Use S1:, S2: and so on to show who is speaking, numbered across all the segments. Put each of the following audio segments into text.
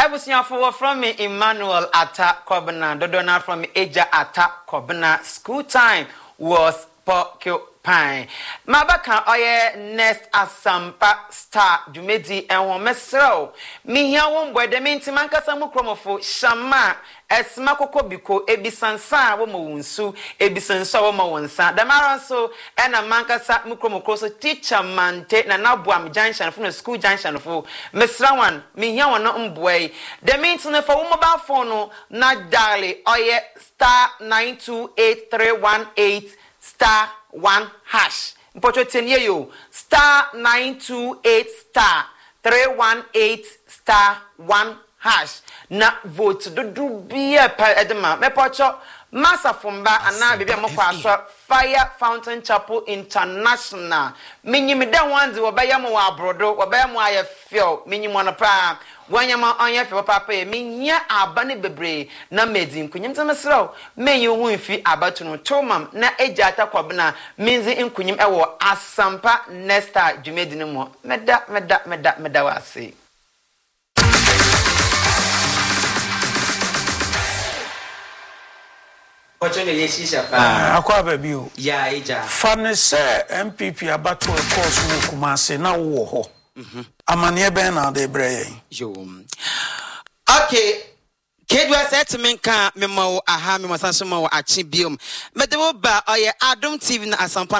S1: Ebusiafo from me Emmanuel Atta Kobna, Dodona from Eja Atta Kobna. School time was porcupine. Mabaka oye next asampa star Jumedi and Womesro. Me here won boy the minti mankasa mukromofo Shama Esmakoko biko ebisansa wonsu ebisansa wonsa. The maranso and a mankasa mukromokroso teacher mante na nabuam junction from the school junction for Mesrawan. Me here one no boy. The minti for mobile phone na dali oye star 928318 star 1 hash. Mpocho tenye yo star 928 star 318 star 1 hash. Na vote do biya pa edema. Me pocho masa fumba ana bibia moko aswa Fire Fountain Chapel International. Minyi me da wanzi wabaya mo wa abrodo, wabaya mo aye fio, minyi mo na pa. Wanyama anya fe papa e minya abane bebre na medin kunyim temesro menyi hu mfi abatu no tomam na eja atakwabna minzi nkunyim ewo asampa nesta dwumedin mo meda wase Ochonye yeshisha pa
S2: akwa baby o
S1: ya eja
S2: fane se MPP abatu e course wo Kumase na wo ho amane ben na de breye
S1: yo okay Kedwa said to me ka memo aha me masanso achi biom medewo ba oye Adom TV na Asampa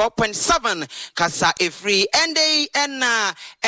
S1: 94.7 kasa efree ende na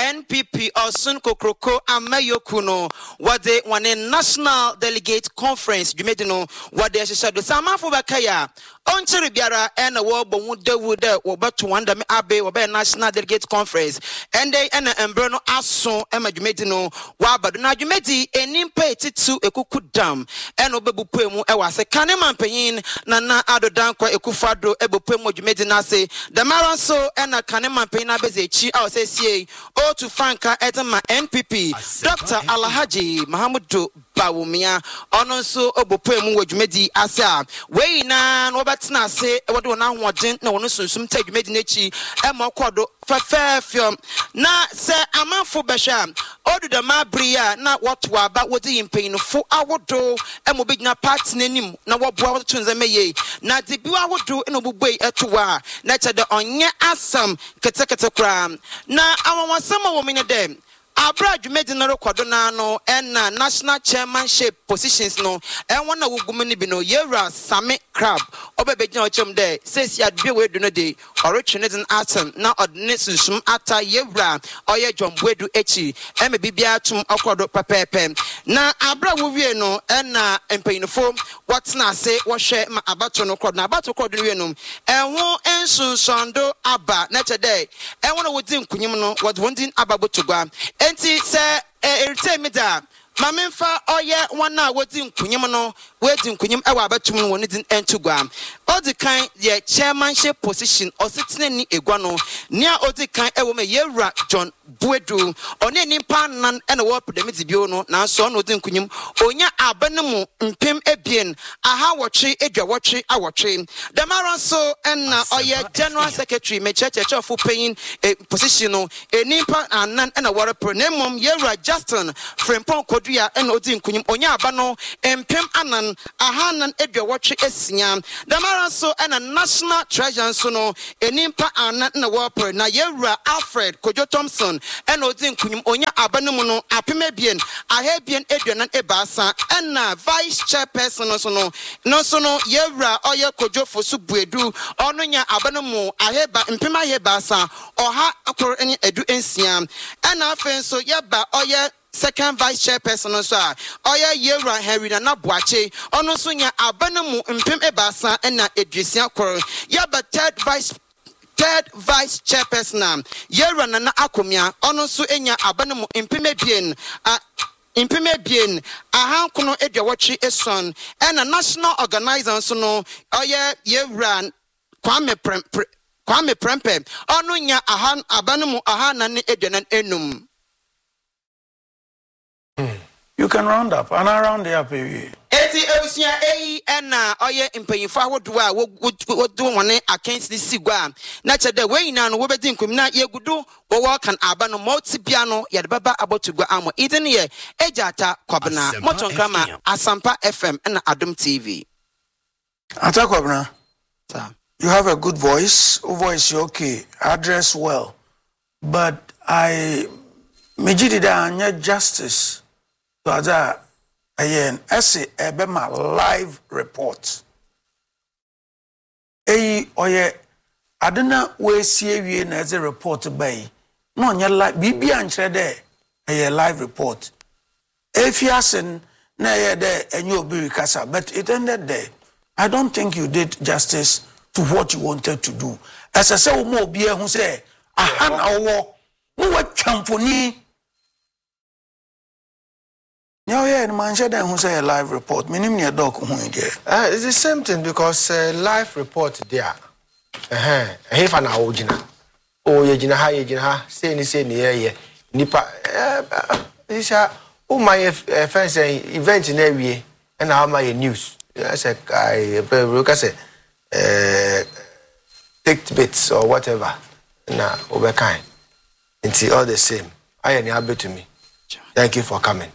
S1: NPP osun kokroko amayoku no wade one national delegate conference jumedino wade hyehyado samafo bakaya onchiri biara ena wo bowu dawude wo batu wanda me abe wo be national delegate conference ende na embro no aso emadwumedino wa abado na dwumedi enimpa etitu ekuku dam eno bebupemu ewase kane manpanyin na adodankwa ekufado ebupemu dwumedi na se damaranso ena kane manpanyin na bezechi a osesie o to franka edema NPP Dr. Alhaji Mahamudu Bawumia ononso obupemu dwumedi asa we na no betina se wodo na hoden na wono sunsum ta dwumedi nechi emokodo fefefio na se amanfo behwa odu da mabria na wotwa aba wodi impanyinfo awodo emobigina party nanim na woboa woto nze meye na dibiwa awodo eno bubui etowa na chede onye asam ketekete kra na awawasama wo mine dem Abra Jumedi no rekodo na no na national chairmanship positions no won na wugumani bi no Yera Sami Crab obebegina ochem de says ya dwe we do no de orichinedin atom na ordinate sunsum ata Yera oye Jombuedu echi eme bibia atum okodo pepepe na abra wo wie no na empanyinfo watna ase wo hwe ma abato no kodo na abato kodo wie no enwo ensunsondo aba na chede won wodi nkunyim no wodin ababotugwa enti se erite mida mamemfa oye wana wodi nkunyim no wedi nkunyim ewa abatum no woni din entugwa odikan ye chairmanship position ositine ni egwa no nia odikan ewo me Yera John Buedu oni nimpa nan ena wo pedemiti bio no na so no odi nkunyim onya abanemu mpem ebien aha wotwe edwa wotwe awotwe damaran so ena oye general secretary me church of paying position no enimpa anan ena wo reprenemum Yera Justin Frempon Kodua ena odi nkunyim onya abano mpem anan aha nan edwa wotwe esia damaran so ena national treasure so no enimpa anan na wo pre na Yera Alfred Kojo Thompson ena odi nkunyim onya abanemu no apemebien ahebien eduanan ebasa ena vice chairperson so no Yera oye Kojo Fosu Buedu ononya abanemu aheba mpema ahebasa oha akoro eni edu ensia ena afenso yeba oye second vice chairperson so oya Yera Henry na Boache ono so nya abanemu mpem ebasa ena edrisia kor yaba third vice chairperson Yera na Akomia ono so enya abanemu impeme bien ahankono edwa wotwe eson ena national organizer so no oya Yera Kwame Prempe ono nya abanemu ahana ne edwanan enum.
S2: You can round up and around the up. Eti
S1: Abusia ena oye mpanyimfo ahodo a wodu wone against this sigwa na chede we nyina no wobedi nkum na yegudu wo kan aba no multibia no ye de baba abotugwa amo iden ye ejata kwabna motonkrama Asampa FM na Adom TV.
S2: Ata kwabna,
S1: sir,
S2: you have a good voice. Voice okay, address well, but I mejidida anya justice to ada ayen essay ebema live report. Oye adena we see wie na as a report by no nya live bibi ankyere de a live report. Efiasen na ye de enyo obi kasa, but it ended there. I don't think you did justice to what you wanted to do. As I say mo obi ehun say ahan awo no wa chamfoni. Yeah, man, share who say a live report. Minim near dog who
S3: it's the same thing because live report there. If an original. Oh, ye ha, say ni nipa. This my fence event in every and how my news. I said, I say, take bits or whatever. Nah, over kind. It's all the same. I am happy to me. Thank you for coming.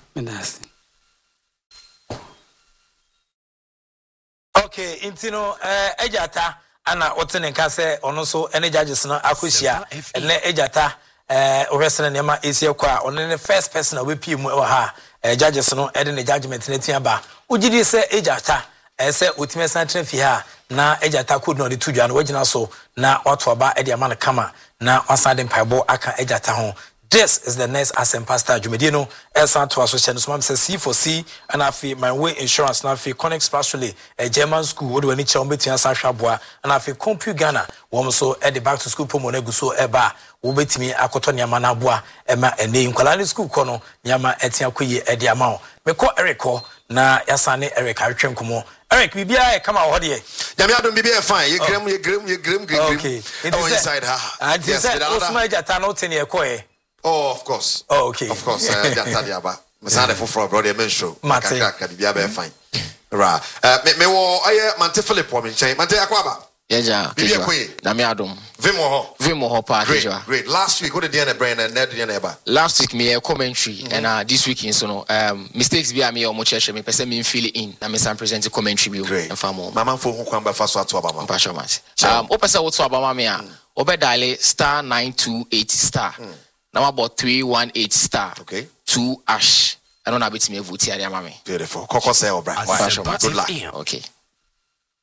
S4: Okay, intino ejata ana otene nka se ono so ene judges no akosia ene ejata ohwesene nema esie kwa ono ne first person a we pie mu e ha judges no ede ne judgment na tia ba ugidi se ejata se otime santre fi ha na ejata code no de tudwa no wagina so na otoba ede ama na kama na osade mpaibo aka ejata ho. This is the next Asempa Star Jumedino, Elsan to Association, so I'm saying C4C, and I feel my way insurance, and I feel Connect Specially, a German school, what do I need to be Sasha Bois, and I feel Compu Ghana, woman so at the back to school Pomoneguso Eba, will be to me Akotonia Manabua, Emma, and name Kalani School Kono, Yama Etia Kuyi, Eddie Amao. Me call Erico, na Yasane Eric, I train Kumo. Eric, we be come out, what do you?
S3: Yamiadum be fine, you grim,
S4: okay.
S3: Inside her.
S4: And you said, also my Jatano 10 year coy.
S3: Oh, of course.
S4: Oh, okay.
S3: Of course. Jatadiaba. Masada for brother mention. Makaka be fine. Right. Me wo aye Mante Philip wo me nchen. Mante akwaba.
S5: Yeja. Nami adom. Vimo ho pa Keja.
S3: Great. Last week what did the brain and net the neighbor.
S5: Last week me a commentary and this week in so no mistakes be me or mo church me person me feel in na me san present commentary bi and famo.
S3: Mama fo ho kwan ba fa so ato abama.
S5: Pastor Mat. Opesa wo to abama me a obedale star 928 star. Now about 318 star.
S3: Okay.
S5: 2 ash. I don't know how to me vote here, mama.
S3: Beautiful. Coco say obra.
S5: Good luck. Okay.